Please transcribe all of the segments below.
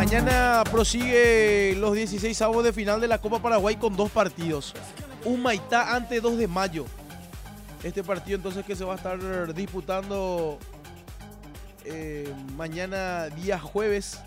Mañana prosigue los 16avos de final de la Copa Paraguay con 2 partidos. Humaitá ante 2 de mayo. Este partido entonces que se va a estar disputando mañana día jueves.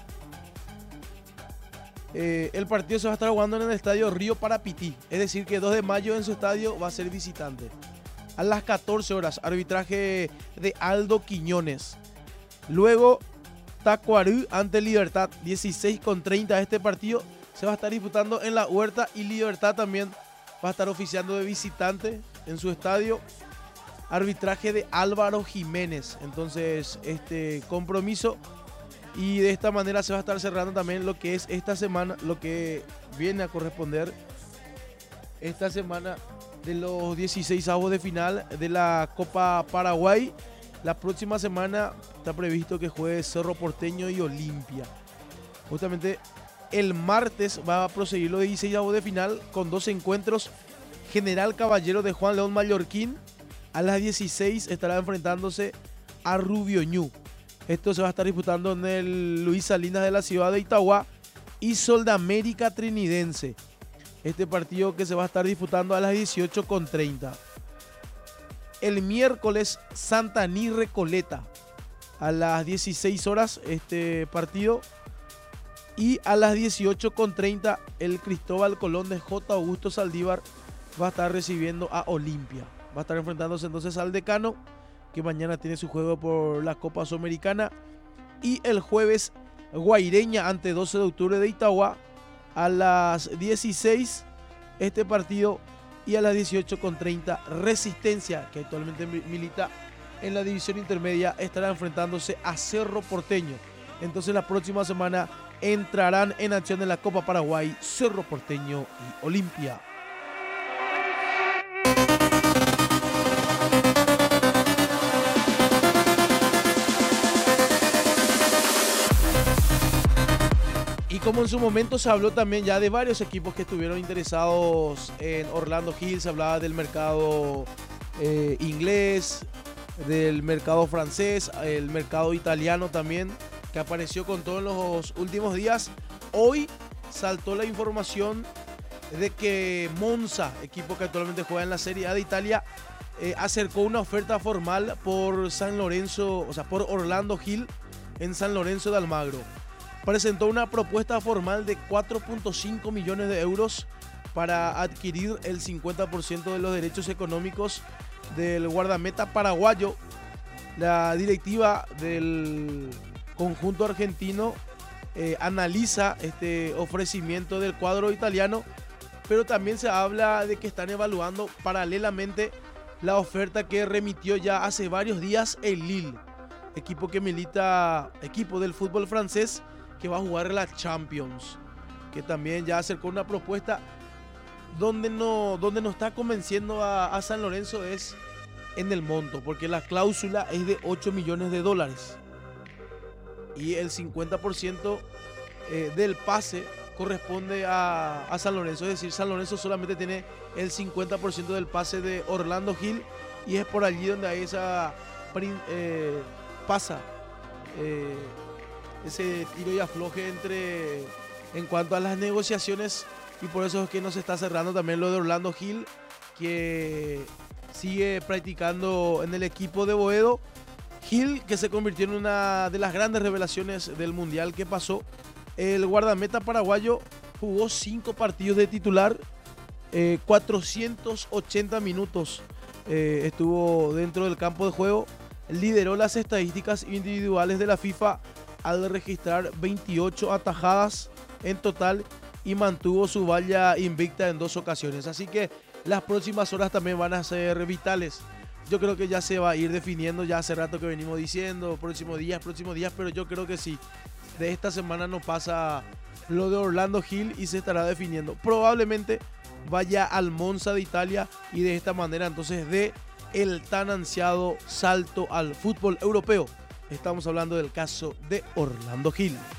El partido se va a estar jugando en el estadio Río Parapití. Es decir que 2 de mayo en su estadio va a ser visitante. A las 14 horas, arbitraje de Aldo Quiñones. Luego, Tacuarú ante Libertad, 16:30. Este partido se va a estar disputando en la Huerta y Libertad también va a estar oficiando de visitante en su estadio. Arbitraje de Álvaro Jiménez. Entonces, este compromiso. Y de esta manera se va a estar cerrando también lo que es esta semana, lo que viene a corresponder esta semana de los 16avos de final de la Copa Paraguay. La próxima semana está previsto que juegue Cerro Porteño y Olimpia. Justamente el martes va a proseguir los 16avos de final con 2 encuentros. General Caballero de Juan León Mallorquín a las 16 estará enfrentándose a Rubio Ñu. Esto se va a estar disputando en el Luis Salinas de la ciudad de Itagua. Y Soldamérica Trinidense. Este partido que se va a estar disputando a las 18:30. El miércoles Santaní Recoleta a las 16 horas este partido. Y a las 18:30 el Cristóbal Colón de J. Augusto Saldívar va a estar recibiendo a Olimpia. Va a estar enfrentándose entonces al Decano, que mañana tiene su juego por la Copa Sudamericana. Y el jueves Guaireña ante 12 de octubre de Itagua a las 16 este partido. Y a las 18:30 Resistencia, que actualmente milita en la división intermedia, estará enfrentándose a Cerro Porteño. Entonces la próxima semana entrarán en acción en la Copa Paraguay Cerro Porteño y Olimpia. Y como en su momento se habló también ya de varios equipos que estuvieron interesados en Orlando Hill, se hablaba del mercado inglés, del mercado francés, el mercado italiano también, que apareció con todo en los últimos días. Hoy saltó la información de que Monza, equipo que actualmente juega en la Serie A de Italia, acercó una oferta formal por San Lorenzo, o sea, por Orlando Hill en San Lorenzo de Almagro. Presentó una propuesta formal de 4.5 millones de euros para adquirir el 50% de los derechos económicos del guardameta paraguayo. La directiva del conjunto argentino analiza este ofrecimiento del cuadro italiano, pero también se habla de que están evaluando paralelamente la oferta que remitió ya hace varios días el Lille, equipo del fútbol francés, que va a jugar la Champions, que también ya acercó una propuesta. Donde no está convenciendo a San Lorenzo es en el monto, porque la cláusula es de 8 millones de dólares y el 50% del pase corresponde a San Lorenzo. Es decir, San Lorenzo solamente tiene el 50% del pase de Orlando Hill, y es por allí donde hay esa pasa ese tiro y afloje en cuanto a las negociaciones, y por eso es que no se está cerrando también lo de Orlando Hill, que sigue practicando en el equipo de Boedo. Hill, que se convirtió en una de las grandes revelaciones del mundial que pasó. El guardameta paraguayo jugó 5 partidos de titular, 480 minutos estuvo dentro del campo de juego. Lideró las estadísticas individuales de la FIFA al registrar 28 atajadas en total y mantuvo su valla invicta en 2 ocasiones. Así que las próximas horas también van a ser vitales. Yo creo que ya se va a ir definiendo, ya hace rato que venimos diciendo, próximos días, pero yo creo que sí. De esta semana no pasa lo de Orlando Hill y se estará definiendo. Probablemente vaya al Monza de Italia, y de esta manera entonces dé el tan ansiado salto al fútbol europeo. Estamos hablando del caso de Orlando Hill.